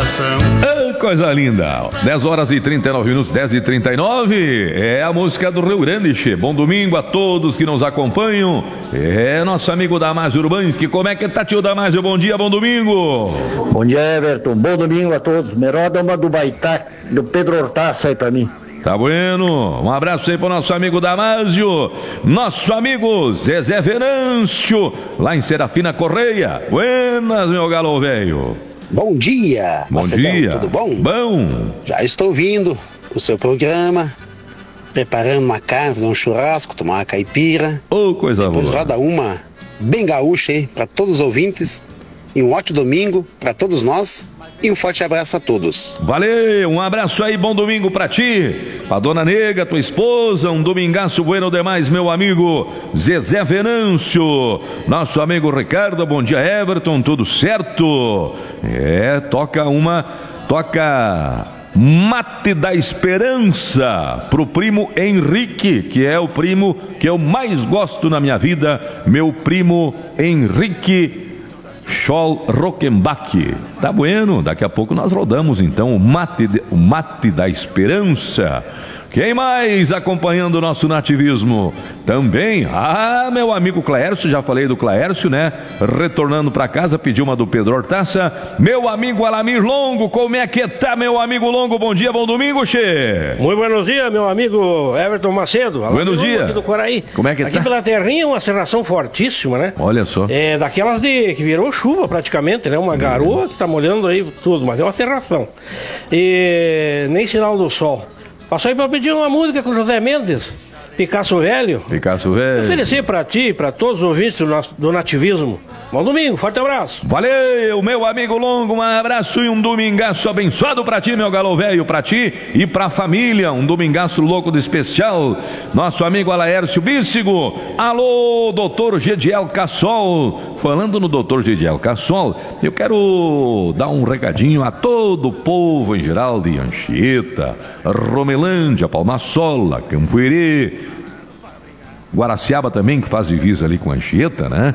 coração. Coisa linda, 10 horas e 39 minutos, 10h39, é a música do Rio Grande, che. Bom domingo a todos que nos acompanham, é nosso amigo Damásio Urbanski. Como é que tá, tio Damásio? Bom dia, bom domingo. Bom dia, Everton, bom domingo a todos. Me roda uma do Baitá, do Pedro Hortaça aí pra mim. Tá bueno, um abraço aí pro nosso amigo Damásio, nosso amigo Zezé Venâncio, lá em Serafina Correia. Buenas, meu galo velho. Bom dia, bom Macedão, dia. tudo bom? Bom. Já estou ouvindo o seu programa, preparando uma carne, fazer um churrasco, tomar uma caipira. Coisa depois boa. roda uma bem gaúcha aí para todos os ouvintes. E um ótimo domingo para todos nós. E um forte abraço a todos. Valeu, um abraço aí, bom domingo pra ti, pra dona Nega, tua esposa, um domingaço bueno demais, meu amigo Zezé Venâncio, nosso amigo Ricardo, bom dia Everton, tudo certo? Toca Mate da Esperança pro primo Henrique, que é o primo que eu mais gosto na minha vida, meu primo Henrique Scholl Rockenbach. Tá bueno, daqui a pouco nós rodamos então o Mate da Esperança. Quem mais acompanhando o nosso nativismo? Também, meu amigo Claércio, já falei do Claércio, né? Retornando para casa, pediu uma do Pedro Hortaça. Meu amigo Alamir Longo, como é que tá, meu amigo Longo? Bom dia, bom domingo, che. Muito buenos dias, meu amigo Everton Macedo. Buenos dias. Aqui do Coraí. Como é que aqui tá? Aqui pela terrinha, uma serração fortíssima, né? Olha só. É daquelas que virou chuva praticamente, né? Uma garoa que tá molhando aí tudo, mas é uma serração. E nem sinal do sol. Passou aí pra pedir uma música com José Mendes, Picasso Velho. Picasso Velho. Oferecer pra ti, pra todos os ouvintes do nativismo. Bom domingo, forte abraço. Valeu, meu amigo Longo, um abraço e um domingaço abençoado pra ti, meu galo velho, pra ti e pra família, um domingaço louco de especial. Nosso amigo Alaércio Bícigo, alô, doutor Gediel Cassol. Falando no doutor Gediel Cassol, eu quero dar um recadinho a todo o povo em geral de Anchieta, Romelândia, Palmasola, Campoerê, Guaraciaba também, que faz divisa ali com Anchieta, né?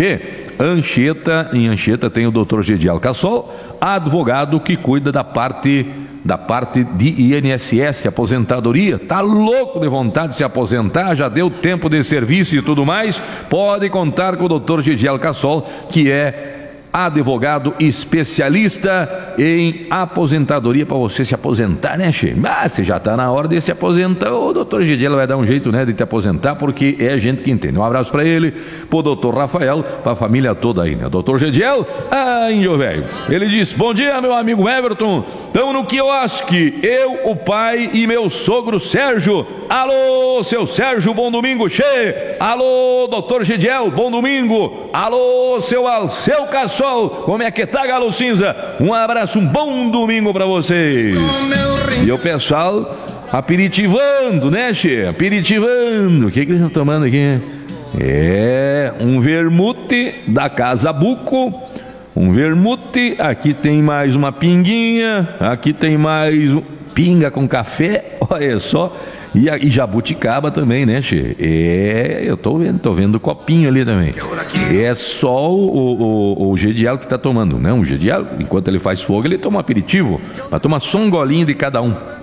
Em Anchieta tem o doutor Gediel Cassol, advogado que cuida da parte de INSS, aposentadoria. Tá louco de vontade de se aposentar, já deu tempo de serviço e tudo mais. Pode contar com o doutor Gediel Cassol, que é advogado especialista em aposentadoria para você se aposentar, né, che? Você já tá na hora de se aposentar, o doutor Gediel vai dar um jeito, né, de te aposentar, porque é gente que entende. Um abraço para ele, pro doutor Rafael, pra família toda aí, né? Doutor Gediel, índio velho. Ele diz: bom dia, meu amigo Everton, tamo no quiosque, eu, o pai e meu sogro Sérgio. Alô, seu Sérgio, bom domingo, che. Alô, doutor Gediel, bom domingo. Alô, seu Alceu Cassol, como é que tá, galo cinza? Um abraço, um bom domingo pra vocês. E o pessoal aperitivando, né, che? Aperitivando. O que eles estão tomando aqui? Um vermute da Casa Buco. Um vermute. Aqui tem mais uma pinguinha. Aqui tem mais pinga com café. Olha só. E jabuticaba também, né, che? Eu tô vendo o copinho ali também. É só o Gediel que tá tomando, né? O Gediel, enquanto ele faz fogo, ele toma um aperitivo, mas toma só um golinho de cada um.